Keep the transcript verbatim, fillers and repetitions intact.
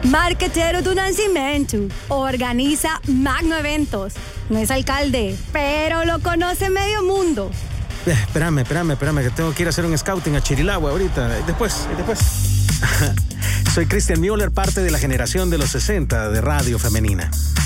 Marquetero do Nascimento. Organiza Magno Eventos. No es alcalde, pero lo conoce medio mundo. Eh, espérame, espérame, espérame, que tengo que ir a hacer un scouting a Chirilagua ahorita. Después, después. Soy Christian Müller, parte de la generación de los sesenta de Radio Femenina.